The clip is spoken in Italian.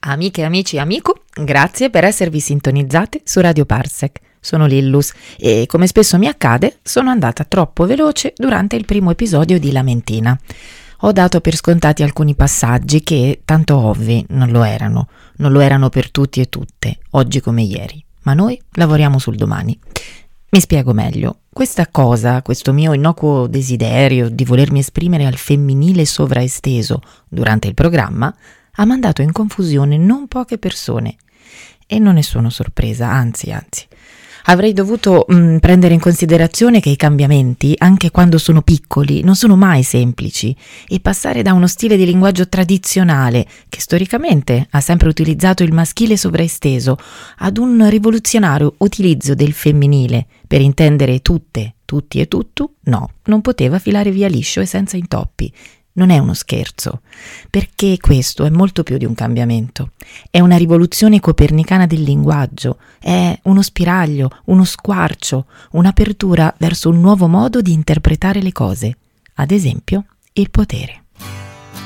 Amiche e amici, amico, grazie per esservi sintonizzate su Radio Parsec. Sono Lillus e, come spesso mi accade, sono andata troppo veloce durante il primo episodio di Lamentina. Ho dato per scontati alcuni passaggi che, tanto ovvi, non lo erano per tutti e tutte, oggi come ieri, ma noi lavoriamo sul domani. Mi spiego meglio. Questo mio innocuo desiderio di volermi esprimere al femminile sovraesteso durante il programma ha mandato in confusione non poche persone. E non ne sono sorpresa, anzi. Avrei dovuto prendere in considerazione che i cambiamenti, anche quando sono piccoli, non sono mai semplici, e passare da uno stile di linguaggio tradizionale, che storicamente ha sempre utilizzato il maschile sovraesteso, ad un rivoluzionario utilizzo del femminile per intendere tutte, tutti e tutto, no, non poteva filare via liscio e senza intoppi. Non è uno scherzo, perché questo è molto più di un cambiamento. È una rivoluzione copernicana del linguaggio, è uno spiraglio, uno squarcio, un'apertura verso un nuovo modo di interpretare le cose, ad esempio il potere.